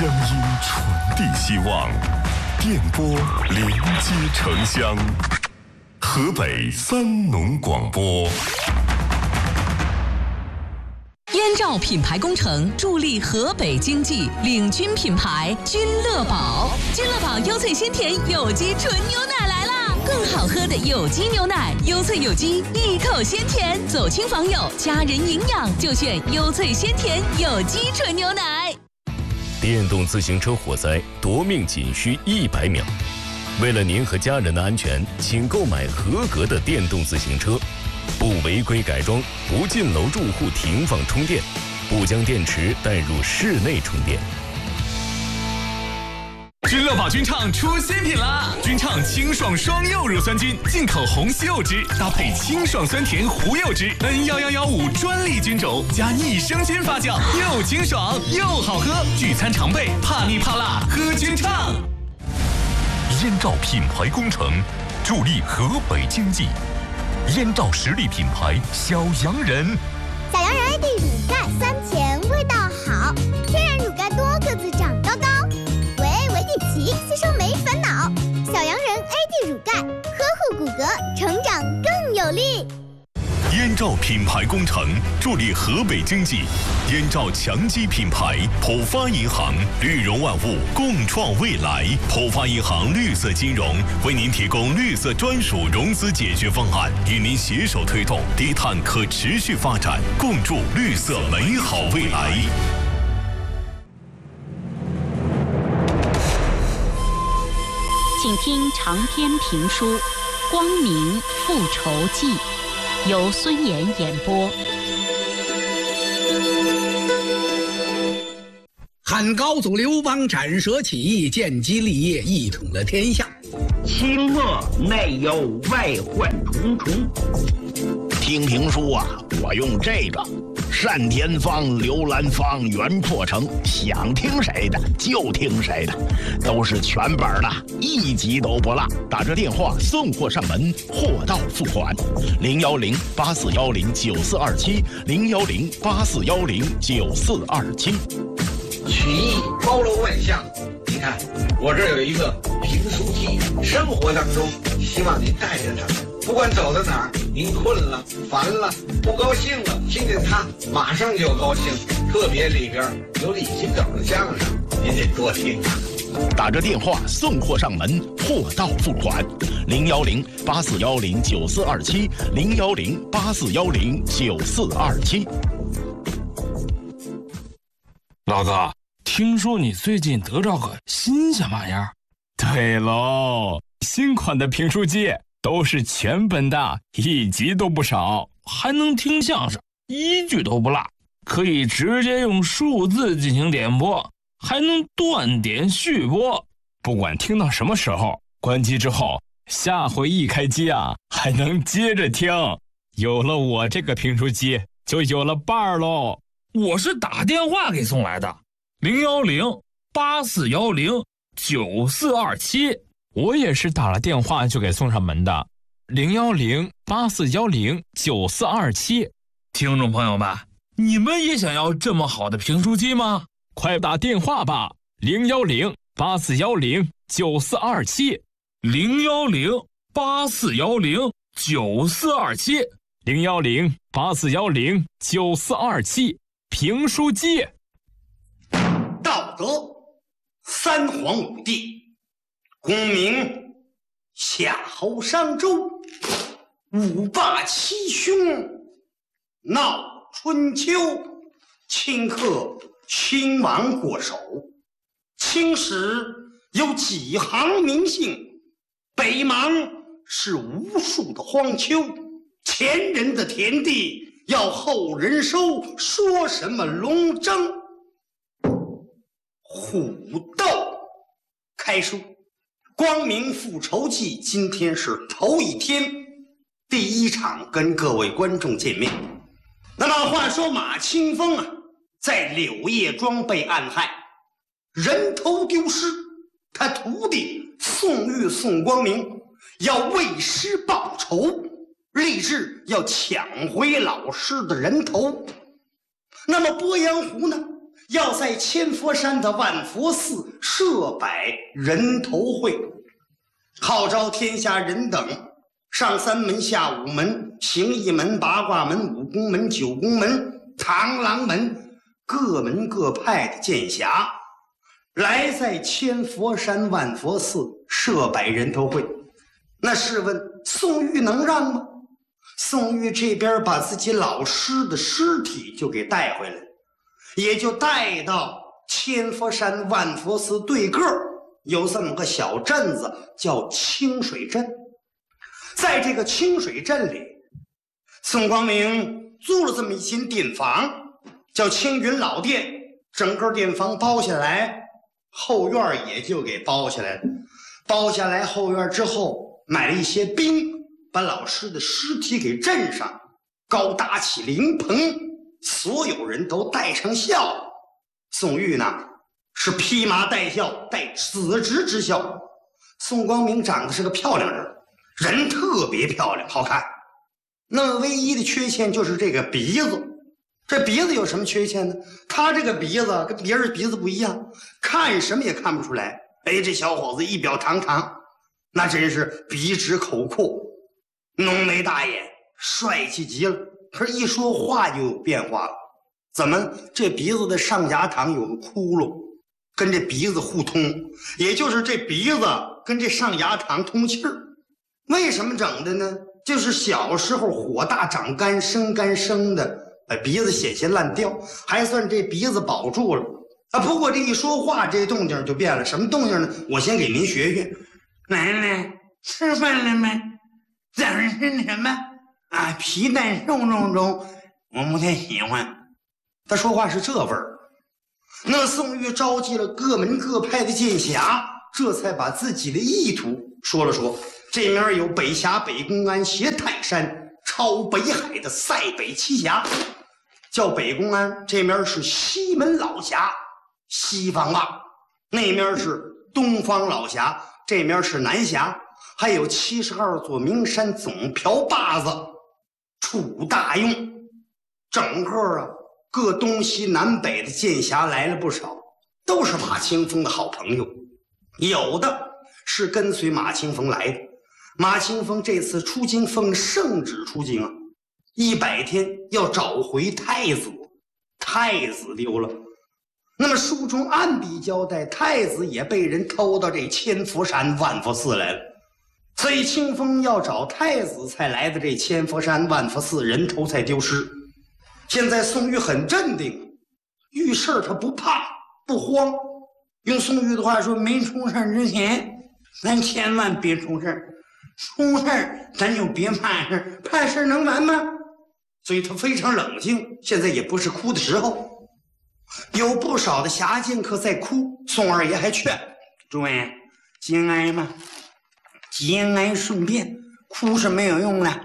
乡音传递希望，电波连接城乡。河北三农广播。 燕赵品牌工程助力河北经济，领军品牌君乐宝。君乐宝优萃鲜甜有机纯牛奶来啦！更好喝的有机牛奶，优萃有机，一口鲜甜。走亲访友，家人营养就选优萃鲜甜有机纯牛奶。 电动自行车火灾夺命仅需100秒。为了您和家人的安全，请购买合格的电动自行车，不违规改装，不进楼住户停放充电，不将电池带入室内充电。 君乐宝君畅出新品啦！君畅清爽双柚乳酸菌，进口红西柚汁，搭配清爽酸甜胡柚汁 N11115专利菌种，加益生菌发酵，又清爽又好喝。聚餐常备，怕腻怕辣，喝君畅。 燕赵品牌工程助力河北经济。燕赵实力品牌小洋人， 小洋人 AD 乳钙酸甜，味道好，天然乳钙多个子长高高，维地奇吸收没烦恼。小洋人 AD 乳钙呵护骨骼，成长更有力。 燕赵品牌工程助力河北经济。燕赵强基品牌，浦发银行，绿融万物，共创未来。浦发银行绿色金融为您提供绿色专属融资解决方案，与您携手推动低碳可持续发展，共筑绿色美好未来。 请听长篇评书《光明复仇记》，由孙岩演播。 汉高祖刘邦斩蛇起义，建基立业，一统了天下。 清末内忧外患重重。听评书啊，我用这个单田芳、刘兰芳、袁阔成，想听谁的就听谁的，都是全本的，一集都不落。打这电话送货上门，货到付款。010-8410-9427，010-8410-9427。 曲艺包罗万象，你看我这有一个评书机，生活当中希望您带着它，不管走到哪儿，您困了、烦了、不高兴了，听见它马上就高兴。特别里边有李金斗的相声，您得多听啊。 打着电话送货上门，货到付款。010-8410-9427，010-8410-9427。 老哥，听说你最近得着个新鲜玩意儿？ 对喽，新款的评书机都是全本的，一集都不少， 还能听相声，一句都不落，可以直接用数字进行点播，还能断点续播， 不管听到什么时候，关机之后，下回一开机啊，还能接着听。有了我这个评书机，就有了伴儿喽。 我是打电话给送来的，010-8410-9427。 我也是打了电话就给送上门的，010-8410-9427。 听众朋友们，你们也想要这么好的评书机吗？ 快打电话吧，010-8410-9427，010-8410-9427，评书机。 道德三皇五帝，功名夏侯商周，五霸七兄闹春秋，顷刻亲王过手。青史有几行名姓，北邙是无数的荒丘。前人的田地要后人收，说什么龙争虎斗。开书，光明复仇记今天是头一天，第一场跟各位观众见面。那么话说马清风啊，在柳叶庄被暗害，人头丢失，他徒弟宋玉、宋光明要为师报仇，立志要抢回老师的人头。那么鄱阳湖呢， 要在千佛山的万佛寺设摆人头会，号召天下人等上3门下5门，形意门、八卦门、武功门、九宫门、螳螂门，各门各派的剑侠来在千佛山万佛寺设摆人头会。那试问宋玉能让吗？宋玉这边把自己老师的尸体就给带回来了，也就带到千佛山万佛寺对个有这么个小镇子叫清水镇。在这个清水镇里，宋光明租了这么一间店房，叫青云老店。整个店房包下来，后院也就给包下来了。包下来后院之后，买了一些兵，把老师的尸体给镇上，高搭起灵棚，所有人都带上孝。宋玉呢是披麻戴孝，带子侄之孝。宋光明长得是个漂亮人，人特别漂亮好看，那么唯一的缺陷就是这个鼻子。这鼻子有什么缺陷呢？他这个鼻子跟别人鼻子不一样，看什么也看不出来。哎，这小伙子仪表堂堂，那真是鼻直口阔，浓眉大眼，帅气极了。可是一说话就有变化了。怎么这鼻子的上牙膛有个窟窿，跟这鼻子互通，也就是这鼻子跟这上牙膛通气儿。为什么整的呢？就是小时候火大长干生干生的，鼻子险些烂掉，还算这鼻子保住了啊。不过这一说话，这动静就变了。什么动静呢？我先给您学学。奶奶吃饭了没？早上吃什么啊？皮蛋瘦肉粥，我不太喜欢。他说话是这味儿。那宋玉召集了各门各派的剑侠，这才把自己的意图说了说。这面有北峡北公安挟泰山，超北海的塞北七侠，叫北公安。这面是西门老峡，西方望；那面是东方老峡，这面是南峡。还有72座名山总瓢把子楚大用。整个各东西南北的剑侠来了不少，都是马清风的好朋友，有的是跟随马清风来的。马清风这次出京奉圣旨出京啊，100天要找回太子，太子丢了。那么书中暗笔交代，太子也被人偷到这千佛山万佛寺来了，所以清风要找太子才来的这千佛山万佛寺，人头才丢失。现在宋玉很镇定，遇事他不怕不慌。用宋玉的话说，没出事之前咱千万别出事，出事咱就别怕事，怕事能完吗？所以他非常冷静，现在也不是哭的时候。有不少的侠剑客在哭，宋二爷还劝诸位节哀嘛，节哀顺变，哭是没有用的。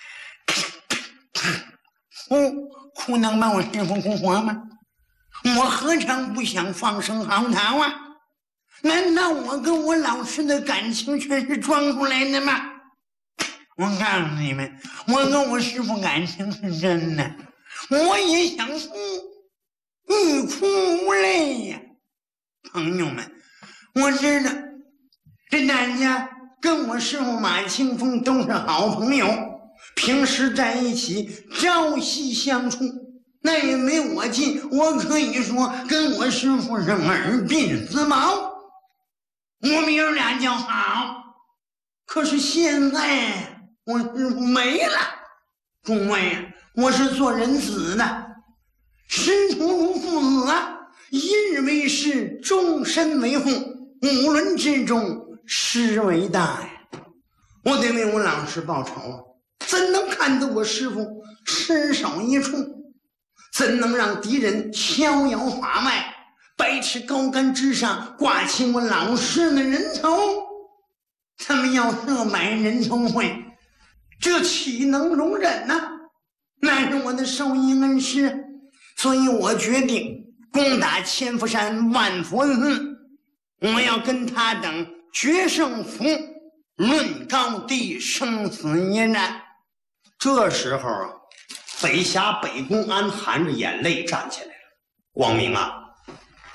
哭能把我师父哭活吗？我何尝不想放声嚎啕啊？难道我跟我老师的感情全是装出来的吗？我告诉你们，我跟我师父感情是真的，我也想哭，欲哭无泪呀。朋友们，我知道这大家跟我师父马清风都是好朋友，平时在一起朝夕相处，那也没我近，我可以说跟我师父是耳鬓厮毛，我们爷俩叫好。可是现在我师父没了，诸位，我是做人子的，师徒如父子啊，一日为师，终身为父，五伦之中师为大呀。我得为我老师报仇啊！怎能看得我师父失手一处？怎能让敌人逍遥法外，百尺高杆之上挂起我老师的人头？他们要设摆人头会，这岂能容忍呢？那是我的授意恩师，所以我决定攻打千佛山万佛寺，我要跟他等决胜负，论高低，生死一战。这时候啊，北峡北公安含着眼泪站起来了。光明啊，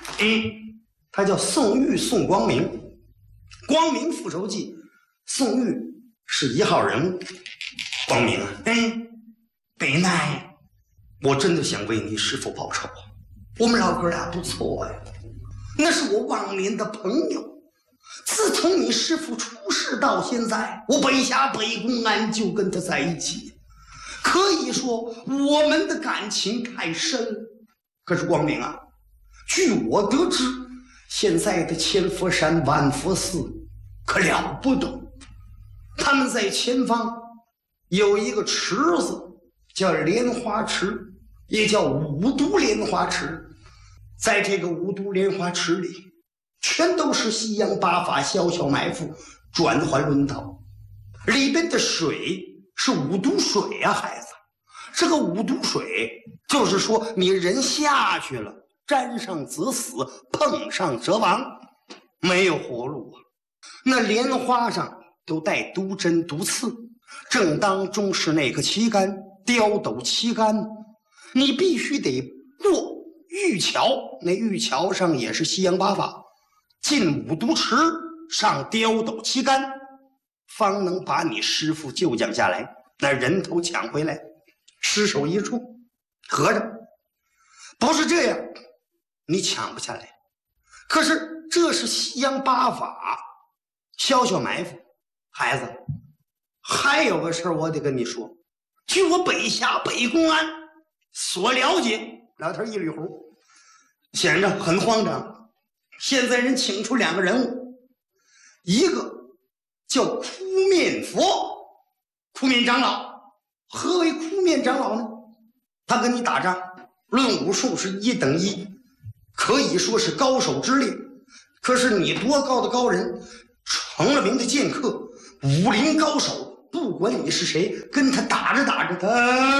他叫宋玉宋光明，光明复仇记，宋玉是1号人物。光明啊，北奈，我真的想为你师父报仇啊！我们老哥俩不错呀，那是我忘年的朋友。自从你师父出事到现在，我北下北公安就跟他在一起，可以说我们的感情太深。可是光明啊，据我得知，现在的千佛山万佛寺可了不得，他们在前方有一个池子，叫莲花池，也叫五毒莲花池。在这个五毒莲花池里，全都是西洋八法小小埋伏，转环轮道，里边的水是五毒水啊，孩子。这个五毒水就是说你人下去了，沾上则死，碰上则亡，没有活路啊。那莲花上都带毒针毒刺，正当中是那个旗杆，刁斗旗杆，你必须得过玉桥，那玉桥上也是西洋八法，进五毒池，上刁斗旗杆，方能把你师父救将下来，那人头抢回来，尸首一处。合着不是这样，你抢不下来。可是这是西洋八法，小小埋伏。孩子，还有个事儿我得跟你说，据我北下北公安所了解，老头一捋胡，显着很慌张。现在人请出2个人物，一个叫哭面佛，哭面长老。何为哭面长老呢？他跟你打仗，论武术是1等1，可以说是高手之列。可是你多高的高人，成了名的剑客，武林高手，不管你是谁，跟他打着打着，他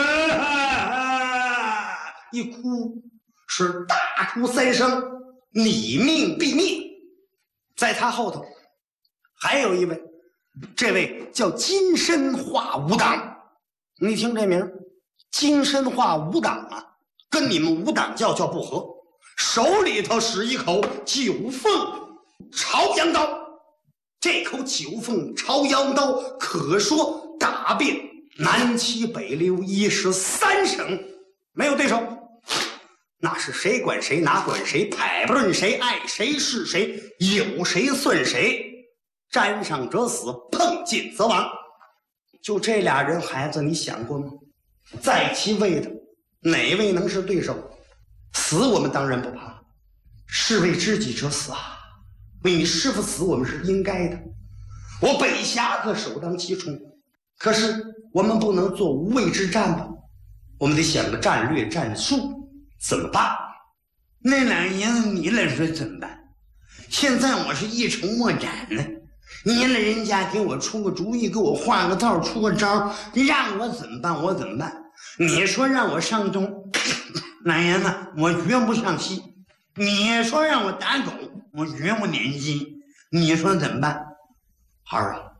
一哭是大哭3声，你命必灭。在他后头还有一位，这位叫金身化武党。你听这名，金身化武党啊，跟你们武党教不合，手里头使一口9凤朝阳刀。这口9凤朝阳刀可说打遍南七北六13省，没有对手。那是谁管谁，哪管谁，排不论谁，爱谁是谁，有谁算谁，沾上则死，碰见则亡。就这俩人，孩子，你想过吗？在其位的哪位能是对手？死我们当然不怕，是为知己者死啊！为你师父死，我们是应该的。我北侠可首当其冲，可是我们不能做无谓之战吧？我们得想个战略战术，怎么办？那老爷子，你来说怎么办？现在我是一筹莫展呢。您了人家给我出个主意，给我画个道，出个招，让我怎么办？我怎么办？你说让我上东，老爷子，我绝不上西；你说让我打狗，我绝不撵鸡。你说怎么办？孩儿啊，